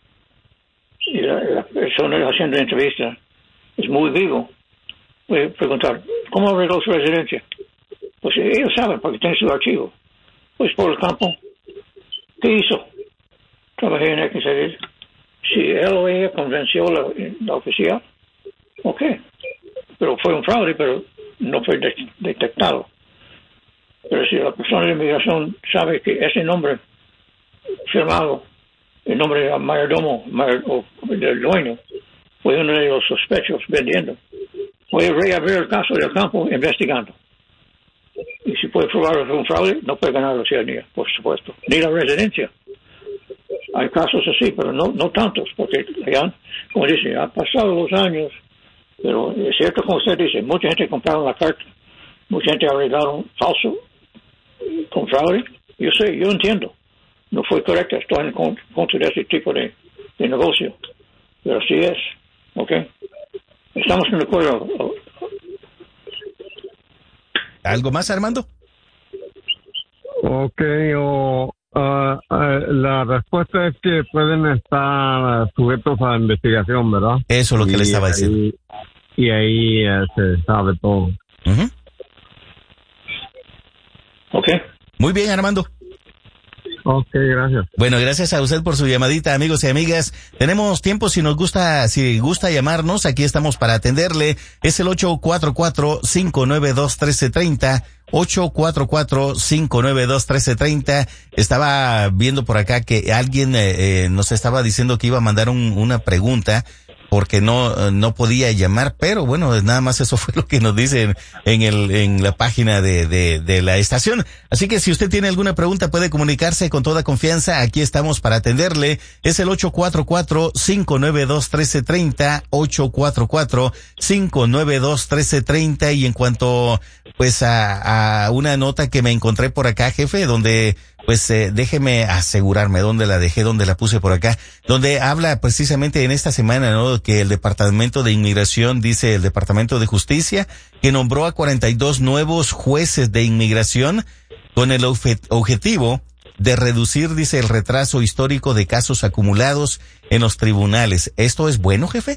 y la, la persona haciendo la entrevista es muy vivo, puede preguntar, ¿cómo arregló su residencia? Pues ellos saben, porque tienen su archivo. Pues por el campo, ¿qué hizo? Trabajé en X años. Si él o ella convenció la, la oficial, ok. Pero fue un fraude, pero no fue de, detectado. Pero si la persona de inmigración sabe que ese nombre firmado, el nombre del mayordomo mayor, o del dueño, fue uno de los sospechosos vendiendo, puede reabrir el caso del campo investigando. Y si puede probar que fue un fraude, no puede ganar la ciudadanía, por supuesto, ni la residencia. Hay casos así, pero no no tantos, porque ya, como dice, han pasado los años, pero es cierto, como usted dice, mucha gente compraron la carta, mucha gente arreglaron falso con fraude. Yo sé, yo entiendo, no fue correcto, estoy en contra de ese tipo de, de negocio, pero así es, ¿ok? Estamos en acuerdo. ¿Algo más, Armando? Ok, o uh, uh, la respuesta es que pueden estar sujetos a investigación, ¿verdad? Eso es lo que y le estaba ahí, diciendo. Y ahí uh, se sabe todo. Uh-huh. Ok. Muy bien, Armando. Ok, gracias. Bueno, gracias a usted por su llamadita, amigos y amigas. Tenemos tiempo, si nos gusta, si gusta llamarnos, aquí estamos para atenderle. Es el ocho cuatro cuatro, cinco nueve dos, uno tres tres cero, ocho cuatro cuatro, cinco nueve dos, uno tres tres cero. Estaba viendo por acá que alguien eh, eh, nos estaba diciendo que iba a mandar un, una pregunta porque no no podía llamar, pero bueno, nada más eso fue lo que nos dicen en el en la página de de de la estación. Así que si usted tiene alguna pregunta puede comunicarse con toda confianza, aquí estamos para atenderle. Es el ocho cuatro cuatro, cinco nueve dos, uno tres tres cero, ocho cuatro cuatro, cinco nueve dos, uno tres tres cero. Y en cuanto pues a a una nota que me encontré por acá, jefe, donde pues eh, déjeme asegurarme dónde la dejé, dónde la puse por acá, donde habla precisamente en esta semana, ¿no?, que el Departamento de Inmigración, dice el Departamento de Justicia, que nombró a cuarenta y dos nuevos jueces de inmigración con el objetivo de reducir, dice, el retraso histórico de casos acumulados en los tribunales. ¿Esto es bueno, jefe?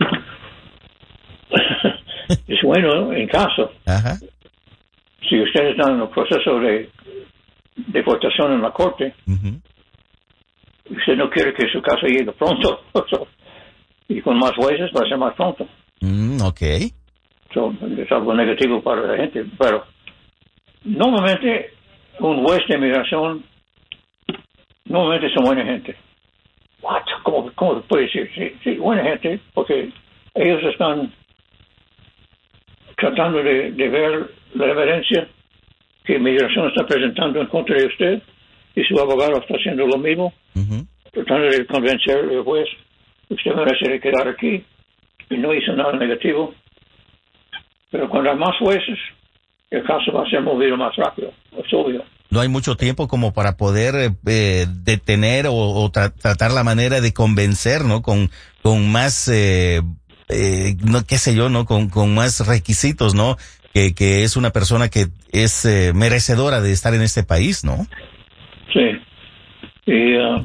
Es bueno en caso. Ajá. Si usted está en el proceso de deportación en la corte, Uh-huh. usted no quiere que su caso llegue pronto. Y con más jueces va a ser más pronto. Mm, ok. So, es algo negativo para la gente. Pero normalmente un juez de inmigración normalmente son buena gente. What? ¿Cómo, cómo se puede decir? Sí, sí, buena gente, porque ellos están tratando de, de ver la evidencia que inmigración está presentando en contra de usted, y su abogado está haciendo lo mismo, Uh-huh. tratando de convencer al juez, usted merece quedar aquí, y no hizo nada negativo. Pero cuando hay más jueces, el caso va a ser movido más rápido, es obvio. No hay mucho tiempo como para poder eh, eh, detener o, o tra- tratar la manera de convencer, ¿no? Con, con más, eh, eh, no, qué sé yo, ¿no? Con, con más requisitos, ¿no? Que, que es una persona que es eh, merecedora de estar en este país, ¿no? Sí. Y, uh,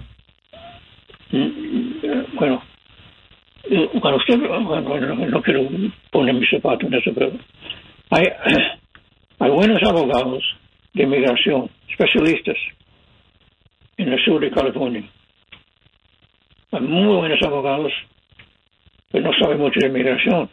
bueno, cuando usted, bueno, no quiero poner mi zapato en eso, pero hay, hay buenos abogados de inmigración, especialistas en el sur de California. Hay muy buenos abogados, pero no saben mucho de inmigración.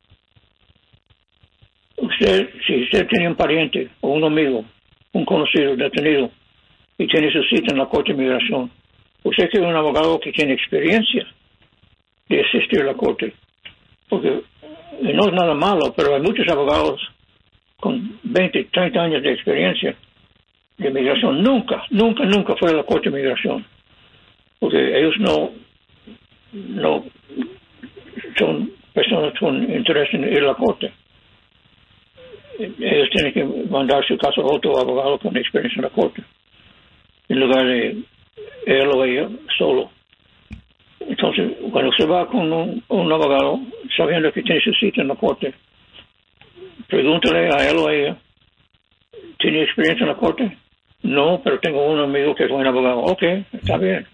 Usted, si usted tiene un pariente o un amigo, un conocido detenido, y tiene su cita en la Corte de Inmigración, usted quiere un abogado que tiene experiencia de asistir a la Corte. Porque no es nada malo, pero hay muchos abogados con veinte, treinta años de experiencia de inmigración. Nunca, nunca, nunca fue a la Corte de Inmigración. Porque ellos no, no son personas con interés en ir a la Corte. Ellos tienen que mandar su caso a otro abogado con experiencia en la Corte, en lugar de él o ella solo. Entonces, cuando usted va con un, un abogado, sabiendo que tiene su cita en la Corte, pregúntale a él o a ella, ¿tiene experiencia en la Corte? No, pero tengo un amigo que es buen abogado. Ok, está bien.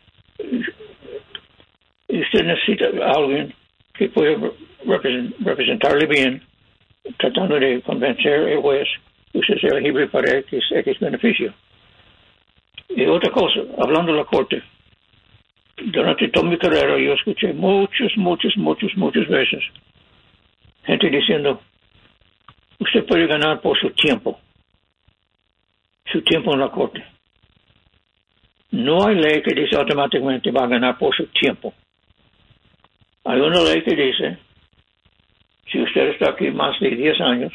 Y usted necesita a alguien que pueda represent, representarle bien, tratando de convencer al juez que usted sea elegible para X, X beneficio. Y otra cosa, hablando de la Corte, durante toda mi carrera yo escuché muchas, muchas, muchas, muchas veces gente diciendo, usted puede ganar por su tiempo, su tiempo en la Corte. No hay ley que dice automáticamente va a ganar por su tiempo. Hay una ley que dice, si usted está aquí más de diez años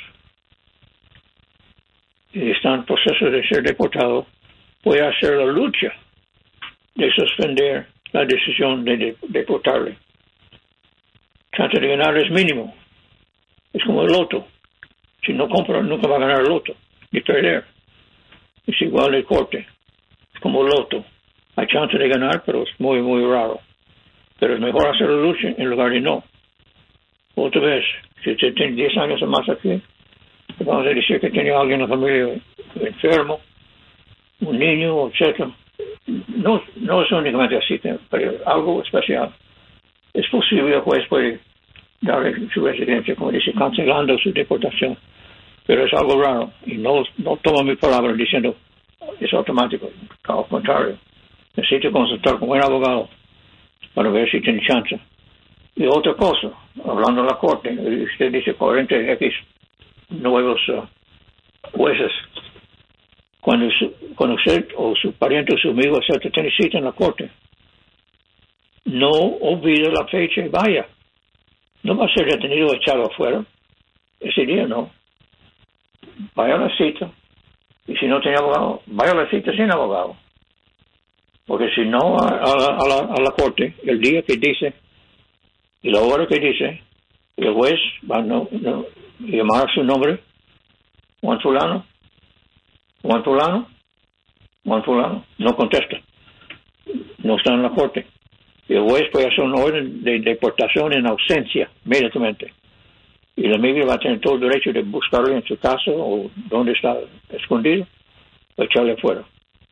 y está en proceso de ser deportado, puede hacer la lucha de suspender la decisión de, de deportarle. Chance de ganar es mínimo. Es como el loto. Si no compra, nunca va a ganar el loto, ni perder. Es igual el corte. Es como el loto. Hay chance de ganar, pero es muy, muy raro. Pero es mejor hacer la lucha en lugar de no. Otra vez, si usted tiene diez años o más aquí, vamos a decir que tiene alguien en la familia enfermo, un niño, etcétera. No, no es únicamente así, pero algo especial. Es posible el juez puede darle su residencia, como dice, cancelando su deportación. Pero es algo raro. Y no, no toma mi palabra diciendo es automático. Al contrario, necesito consultar con un abogado para ver si tiene chance. Y otra cosa, hablando de la Corte, usted dice cuarenta X nuevos uh, jueces. Cuando, su, cuando usted o su pariente o su amigo etcétera tiene cita en la Corte, no olvide la fecha y vaya. No va a ser detenido o echado afuera. Ese día no. Vaya a la cita. Y si no tiene abogado, vaya a la cita sin abogado. Porque si no, a, a, a, la, a la Corte, el día que dice y la hora que dice, el juez va a no, no, llamar su nombre, Juan Fulano, Juan Fulano, Juan Fulano, no contesta. No está en la Corte. Y el juez puede hacer una orden de deportación en ausencia, inmediatamente. Y la migra va a tener todo el derecho de buscarle en su casa o donde está escondido, o echarle fuera.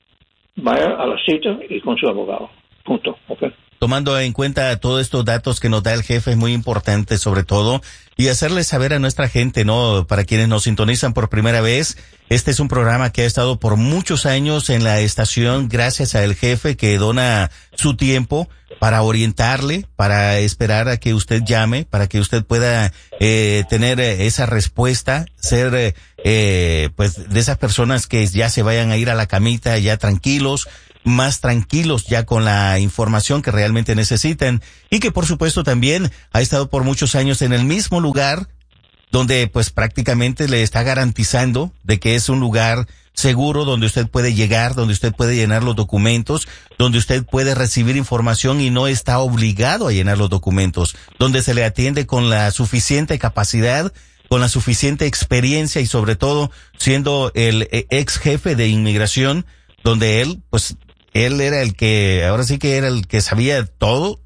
vaya a la cita y con su abogado. Punto. ¿Ok? Tomando en cuenta todos estos datos que nos da el jefe, es muy importante sobre todo, y hacerles saber a nuestra gente, ¿no? Para quienes nos sintonizan por primera vez, este es un programa que ha estado por muchos años en la estación gracias al jefe que dona su tiempo para orientarle, para esperar a que usted llame, para que usted pueda eh, tener esa respuesta, ser eh, pues de esas personas que ya se vayan a ir a la camita ya tranquilos, más tranquilos ya con la información que realmente necesitan, y que por supuesto también ha estado por muchos años en el mismo lugar donde pues prácticamente le está garantizando de que es un lugar seguro donde usted puede llegar, donde usted puede llenar los documentos, donde usted puede recibir información y no está obligado a llenar los documentos, donde se le atiende con la suficiente capacidad, con la suficiente experiencia y sobre todo siendo el ex jefe de inmigración, donde él pues él era el que, ahora sí que era el que sabía todo